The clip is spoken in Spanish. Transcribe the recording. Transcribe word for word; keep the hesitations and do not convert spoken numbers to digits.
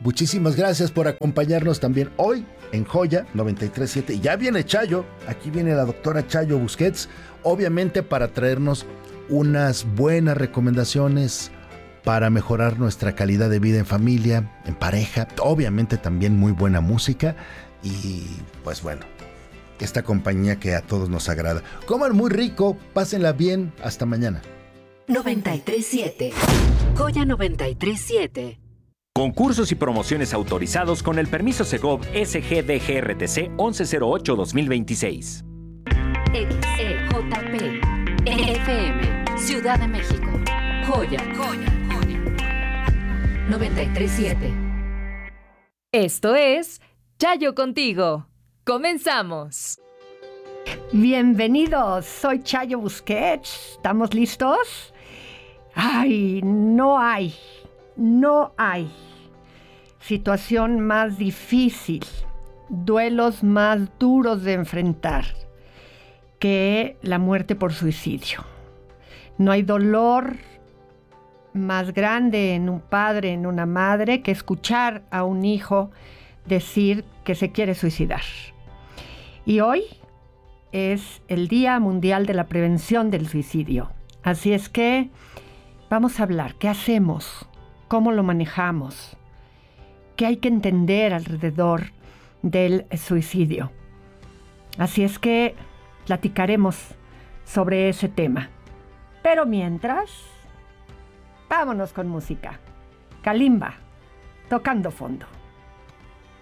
muchísimas gracias por acompañarnos también hoy en Joya noventa y tres punto siete. Ya viene Chayo, aquí viene la doctora Chayo Busquets, obviamente para traernos unas buenas recomendaciones para mejorar nuestra calidad de vida en familia, en pareja, obviamente también muy buena música y pues bueno, esta compañía que a todos nos agrada. Coman muy rico, pásenla bien, hasta mañana. noventa y tres punto siete. Joya noventa y tres punto siete. Concursos y promociones autorizados con el permiso Segov S G D G R T C once cero ocho dos mil veintiséis. X E J P F M Ciudad de México. Joya, Joya, Joya. noventa y tres punto siete. Esto es Chayo Contigo. Comenzamos. Bienvenidos, soy Chayo Busquets. ¿Estamos listos? Ay, no hay, no hay situación más difícil, duelos más duros de enfrentar que la muerte por suicidio. No hay dolor más grande en un padre, en una madre, que escuchar a un hijo decir que se quiere suicidar. Y hoy es el Día Mundial de la Prevención del Suicidio. Así es que vamos a hablar, ¿qué hacemos? ¿Cómo lo manejamos? ¿Qué hay que entender alrededor del suicidio? Así es que platicaremos sobre ese tema. Pero mientras, vámonos con música. Kalimba, tocando fondo.